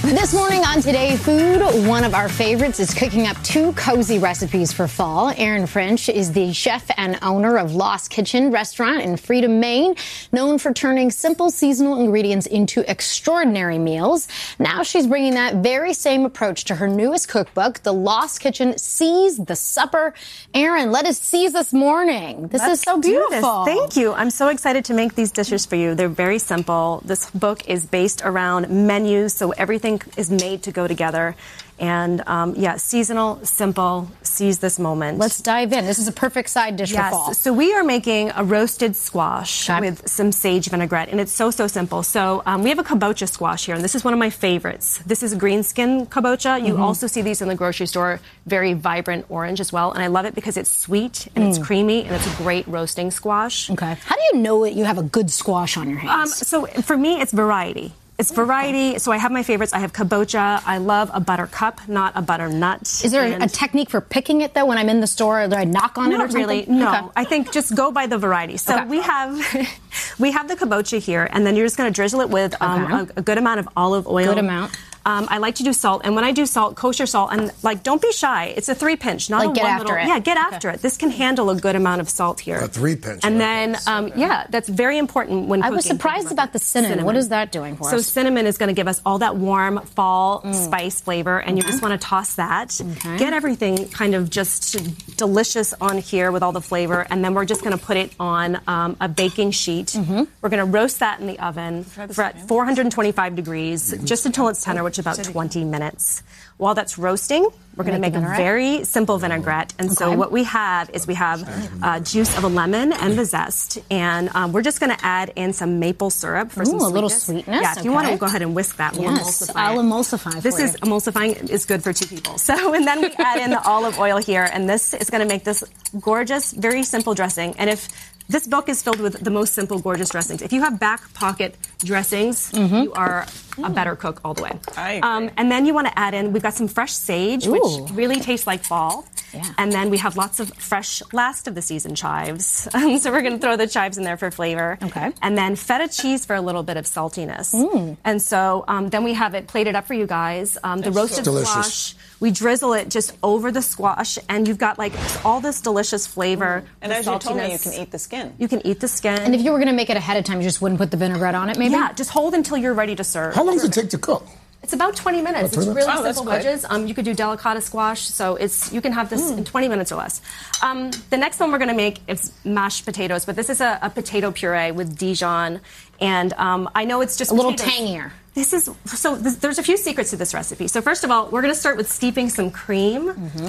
This morning on Today Food, one of our favorites is cooking up 2 cozy recipes for fall. Aaron French is the chef and owner of Lost Kitchen restaurant in Freedom, Maine, known for turning simple seasonal ingredients into extraordinary meals. Now she's bringing that very same approach to her newest cookbook, The Lost Kitchen Seize the Supper. Aaron, let us seize this morning. This is so beautiful. Thank you. I'm so excited to make these dishes for you. They're very simple. This book is based around menus, so everything is made to go together. And seasonal, simple, seize this moment. Let's dive in. This is a perfect side dish for fall. So we are making a roasted squash with some sage vinaigrette, and it's so simple. So we have a kabocha squash here, and this is one of my favorites. This is a green skin kabocha. You also see these in the grocery store, very vibrant orange as well, and I love it because it's sweet and it's creamy, and it's a great roasting squash. Okay. How do you know that you have a good squash on your hands? So for me, it's variety. It's variety. So I have my favorites. I have kabocha. I love a buttercup, not a butternut. Is there a technique for picking it, though, when I'm in the store? Do I knock on it or something? Not really. No. Okay. I think just go by the variety. So we have the kabocha here, and then you're just going to drizzle it with a good amount of olive oil. Good amount. I like to do salt, and when I do salt, kosher salt, and don't be shy. It's a 3-pinch, not a get after it. Yeah, get after it. This can handle a good amount of salt here. A 3-pinch. And then, that's very important when cooking. I was surprised about the cinnamon. What is that doing for us? So cinnamon is going to give us all that warm fall spice flavor, and you just want to toss that. Okay. Get everything kind of just delicious on here with all the flavor, and then we're just going to put it on a baking sheet. We're going to roast that in the oven for at 425 degrees, just until it's tender, which is about 20 minutes. While that's roasting, we're going to make a very simple vinaigrette. And so what we have is juice of a lemon and the zest. And we're just going to add in some maple syrup for some sweetness. A little sweetness. Yeah, if you want to go ahead and whisk that, we'll emulsify it. I'll emulsify This is emulsifying is good for 2 people. So, and then we add in the olive oil here. And this is going to make this gorgeous, very simple dressing. And if this book is filled with the most simple, gorgeous dressings. If you have back pocket dressings, you are a better cook all the way. And then you want to add in, we've got some fresh sage, which really tastes like fall. Yeah. And then we have lots of fresh last of the season chives. So we're going to throw the chives in there for flavor. Okay. And then feta cheese for a little bit of saltiness. And so then we have it plated up for you guys. The roasted squash. We drizzle it just over the squash, and you've got all this delicious flavor. And as you told me, you can eat the skin. You can eat the skin. And if you were going to make it ahead of time, you just wouldn't put the vinaigrette on it, maybe? Yeah, just hold until you're ready to serve. How long does it take to cook? It's about 20 minutes. It's really simple wedges. You could do delicata squash, so you can have this in 20 minutes or less. The next one we're going to make is mashed potatoes, but this is a potato puree with Dijon, and I know it's just a little tangier. There's a few secrets to this recipe. So first of all, we're going to start with steeping some cream.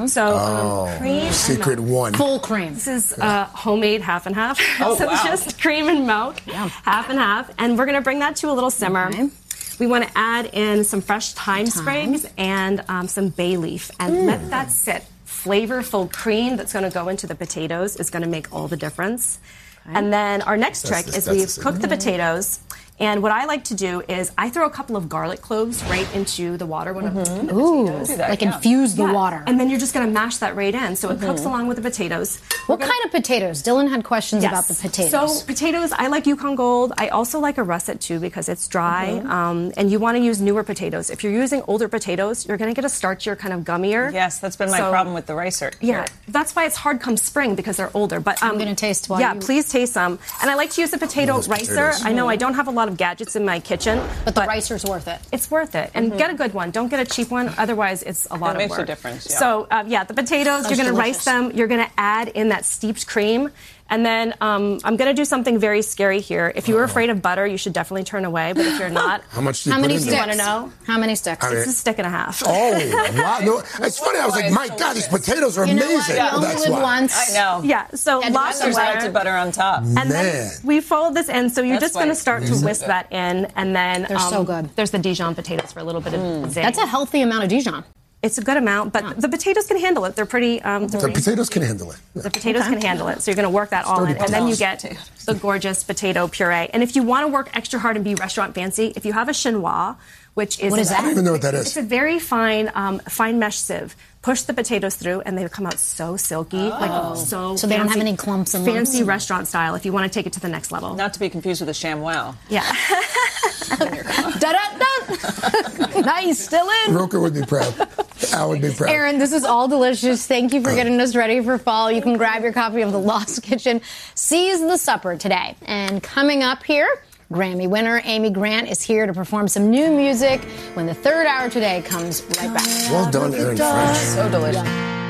Cream. Secret one. Full cream. This is homemade half and half. Just cream and milk, half and half, and we're going to bring that to a little simmer. Okay. We want to add in some fresh thyme sprigs and some bay leaf, and let that sit. Flavorful cream that's going to go into the potatoes is going to make all the difference. Okay. And then our next trick is we've cooked the potatoes. And what I like to do is I throw a couple of garlic cloves right into the water when I'm cooking the potatoes. Infuse the water. And then you're just going to mash that right in. So it cooks along with the potatoes. What kind of potatoes? Dylan had questions about the potatoes. So potatoes, I like Yukon Gold. I also like a russet too because it's dry. And you want to use newer potatoes. If you're using older potatoes, you're going to get a starchier, kind of gummier. Yes, that's been my problem with the ricer. Yeah, that's why it's hard come spring because they're older. But I'm going to taste one. Please taste some. And I like to use a potato ricer. I know I don't have a lot of gadgets in my kitchen. But the ricer's worth it. It's worth it. And get a good one. Don't get a cheap one. Otherwise, it's a lot of work. It makes a difference, yeah. So, the potatoes, you're going to rice them. You're going to add in that steeped cream. And then I'm going to do something very scary here. If you were afraid of butter, you should definitely turn away. But if you're not, how much do you put in there? You want to know? How many sticks? It's a stick and a half. Oh, wow. No, it's funny. I was like, my God, these potatoes are amazing. You only live once. I know. Yeah, so lots of melted butter on top. And then we fold this in. So you're just going to start to whisk that in. And then they're so good. There's the Dijon potatoes for a little bit of zing. That's a healthy amount of Dijon. It's a good amount, but the potatoes can handle it. They're pretty... the potatoes can handle it. The potatoes can handle it. So you're going to work that all in. And then you get the gorgeous potato puree. And if you want to work extra hard and be restaurant fancy, if you have a chinois, which is... What is that? I don't even know what that is. It's a very fine mesh sieve. Push the potatoes through, and they come out so silky. So they don't have any clumps and lumps. Fancy restaurant style if you want to take it to the next level. Not to be confused with a ShamWow. Yeah. Nice, still in. Roker would be proud. Al would be proud. Aaron, this is all delicious. Thank you for getting us ready for fall. You can grab your copy of The Lost Kitchen. Seize the supper today. And coming up here, Grammy winner Amy Grant is here to perform some new music when the third hour today comes right back. Well done, Aaron French. So delicious.